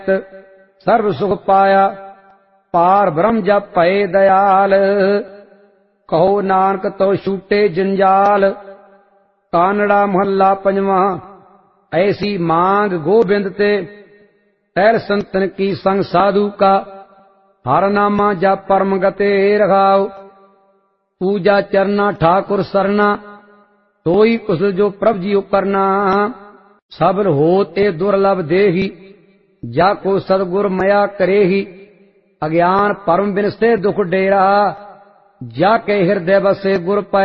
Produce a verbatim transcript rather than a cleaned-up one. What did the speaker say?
सर्व सुख पाया पार ब्रह्म जप भये दयाल। कहो नानक तो छूटे जंजाल। कानड़ा महला पंजवा। ऐसी मांग गोबिंद ते तैर संतन की संग साधु का। हर नामा जप परम गते रखाओ। पूजा चरना ठाकुर सरना तोई कुशल जो प्रभ जियो करना। सबल होत ए दुर्लभ देही जाको सदगुर मया करेही। अज्ञान परम बिन से दुख डेरा जाके हृदय बसे गुर पै।